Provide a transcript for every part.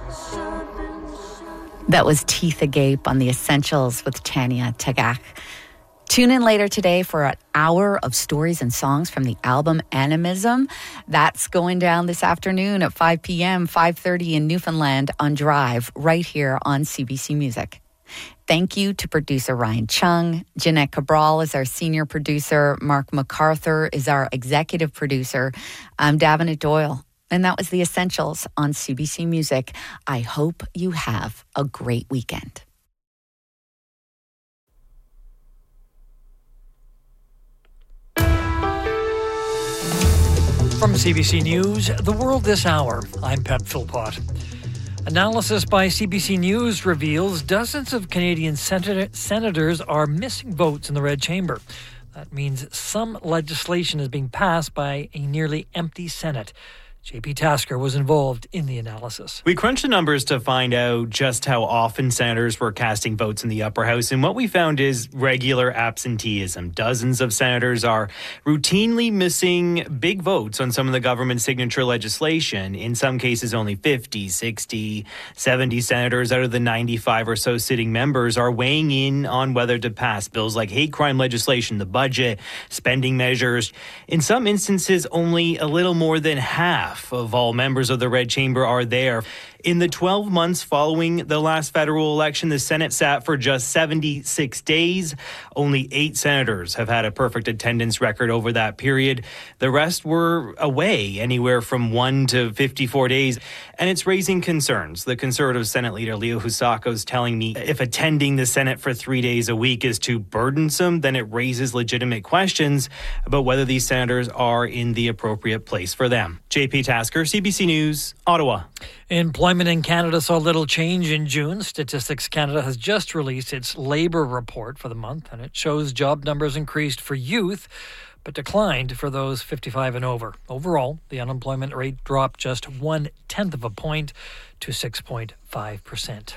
That was Teeth Agape on The Essentials with Tanya Tagaq. Tune in later today for an hour of stories and songs from the album Animism. That's going down this afternoon at 5 p.m., 5:30 in Newfoundland on Drive, right here on CBC Music. Thank you to producer Ryan Chung. Jeanette Cabral is our senior producer. Mark MacArthur is our executive producer. I'm Davenant Doyle. And that was The Essentials on CBC Music. I hope you have a great weekend. From CBC News, The World This Hour, I'm Pat Philpott. Analysis by CBC News reveals dozens of Canadian senators are missing votes in the Red Chamber. That means some legislation is being passed by a nearly empty Senate. JP Tasker was involved in the analysis. We crunched the numbers to find out just how often senators were casting votes in the upper house, and what we found is regular absenteeism. Dozens of senators are routinely missing big votes on some of the government signature legislation. In some cases, only 50, 60, 70 senators out of the 95 or so sitting members are weighing in on whether to pass bills like hate crime legislation, the budget, spending measures. In some instances, only a little more than half of all members of the Red Chamber are there. In the 12 months following the last federal election, the Senate sat for just 76 days. Only 8 senators have had a perfect attendance record over that period. The rest were away anywhere from 1 to 54 days. And it's raising concerns. The Conservative Senate leader, Leo Husako, is telling me if attending the Senate for 3 days a week is too burdensome, then it raises legitimate questions about whether these senators are in the appropriate place for them. JP Tasker, CBC News, Ottawa. Employment in Canada saw little change in June. Statistics Canada has just released its labour report for the month, and it shows job numbers increased for youth, but declined for those 55 and over. Overall, the unemployment rate dropped just 0.1 of a point to 6.5%.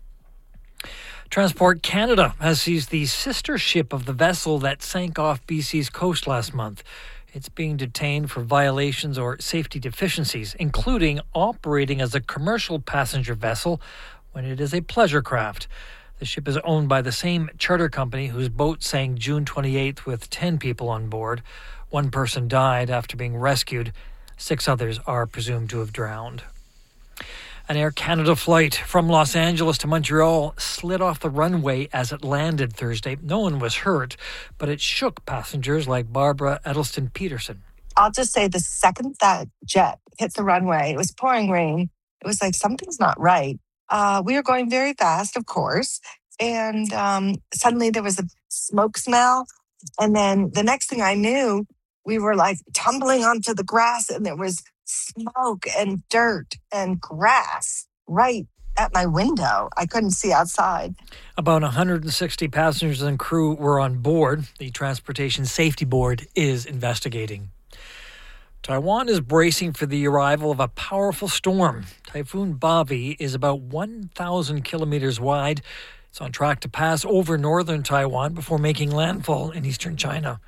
Transport Canada has seized the sister ship of the vessel that sank off BC's coast last month. It's being detained for violations or safety deficiencies, including operating as a commercial passenger vessel when it is a pleasure craft. The ship is owned by the same charter company whose boat sank June 28th with 10 people on board. 1 person died after being rescued. 6 others are presumed to have drowned. An Air Canada flight from Los Angeles to Montreal slid off the runway as it landed Thursday. No one was hurt, but it shook passengers like Barbara Edelston-Peterson. I'll just say the second that jet hit the runway, it was pouring rain. It was like, something's not right. We were going very fast, of course. And suddenly there was a smoke smell. And then the next thing I knew, we were like tumbling onto the grass, and there was smoke and dirt and grass right at my window. I couldn't see outside. About 160 passengers and crew were on board. The Transportation Safety Board is investigating. Taiwan is bracing for the arrival of a powerful storm. Typhoon Bavi is about 1,000 kilometers wide. It's on track to pass over northern Taiwan before making landfall in eastern China.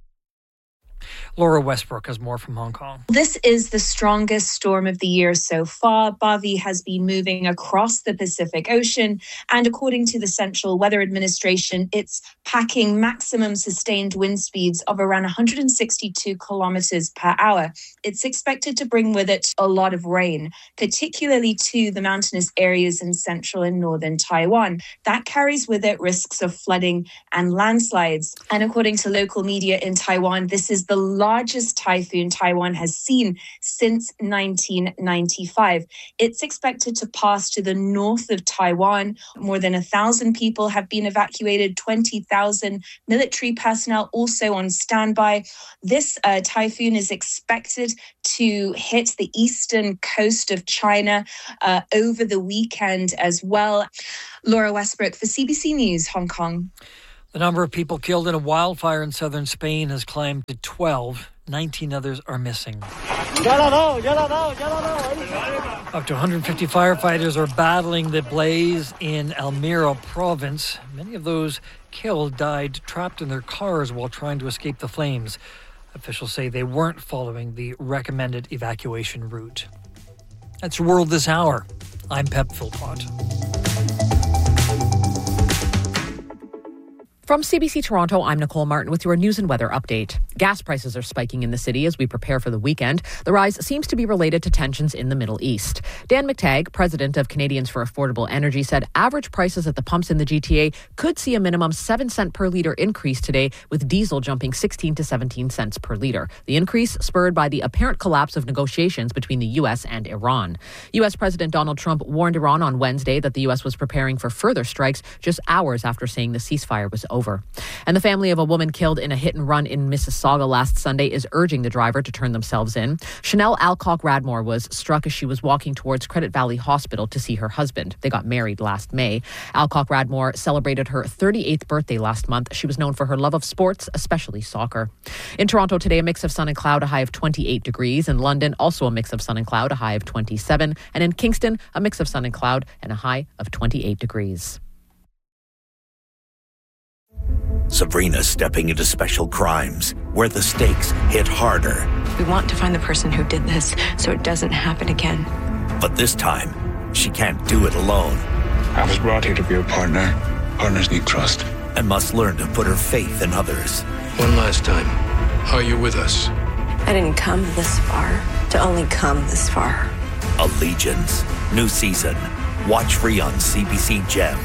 Laura Westbrook has more from Hong Kong. This is the strongest storm of the year so far. Bavi has been moving across the Pacific Ocean, and according to the Central Weather Administration, it's packing maximum sustained wind speeds of around 162 kilometers per hour. It's expected to bring with it a lot of rain, particularly to the mountainous areas in central and northern Taiwan. That carries with it risks of flooding and landslides. And according to local media in Taiwan, this is the largest typhoon Taiwan has seen since 1995. It's expected to pass to the north of Taiwan. More than 1,000 people have been evacuated, 20,000 military personnel also on standby. This typhoon is expected to hit the eastern coast of China over the weekend as well. Laura Westbrook for CBC News, Hong Kong. The number of people killed in a wildfire in southern Spain has climbed to 12. 19 others are missing. Up to 150 firefighters are battling the blaze in Almeria province. Many of those killed died trapped in their cars while trying to escape the flames. Officials say they weren't following the recommended evacuation route. That's your World This Hour. I'm Pep Philpott. From CBC Toronto, I'm Nicole Martin with your news and weather update. Gas prices are spiking in the city as we prepare for the weekend. The rise seems to be related to tensions in the Middle East. Dan McTagg, president of Canadians for Affordable Energy, said average prices at the pumps in the GTA could see a minimum 7-cent per litre increase today, with diesel jumping 16 to 17 cents per litre. The increase spurred by the apparent collapse of negotiations between the U.S. and Iran. U.S. President Donald Trump warned Iran on Wednesday that the U.S. was preparing for further strikes just hours after saying the ceasefire was over. And the family of a woman killed in a hit and run in Mississauga last Sunday is urging the driver to turn themselves in. Chanel Alcock Radmore was struck as she was walking towards Credit Valley Hospital to see her husband. They got married last May. Alcock Radmore celebrated her 38th birthday last month. She was known for her love of sports, especially soccer. In Toronto today, a mix of sun and cloud, a high of 28 degrees. In London, also a mix of sun and cloud, a high of 27. And in Kingston, a mix of sun and cloud and a high of 28 degrees. Sabrina stepping into special crimes, where the stakes hit harder. We want to find the person who did this so it doesn't happen again. But this time, she can't do it alone. I was brought here to be a partner. Partners need trust. And must learn to put her faith in others. One last time, are you with us? I didn't come this far to only come this far. Allegiance. New season. Watch free on CBC Gem.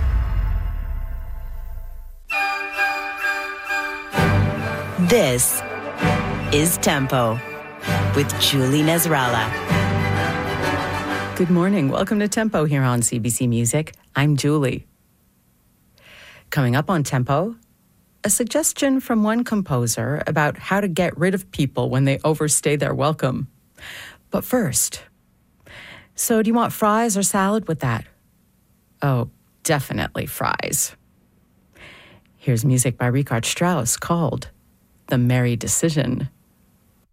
This is Tempo with Julie Nasrallah. Good morning. Welcome to Tempo here on CBC Music. I'm Julie. Coming up on Tempo, a suggestion from one composer about how to get rid of people when they overstay their welcome. But first, so do you want fries or salad with that? Oh, definitely fries. Here's music by Richard Strauss called The Merry Decision.